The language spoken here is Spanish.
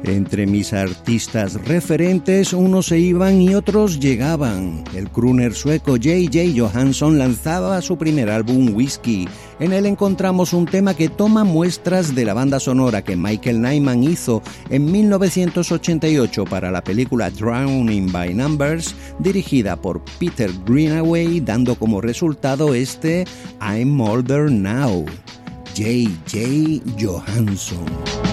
Entre mis artistas referentes, unos se iban y otros llegaban. El crooner sueco J.J. Johansson lanzaba su primer álbum Whiskey. En él encontramos un tema que toma muestras de la banda sonora que Michael Nyman hizo en 1988 para la película Drowning by Numbers, dirigida por Peter Greenaway, dando como resultado este I'm Older Now. J.J. Johansson.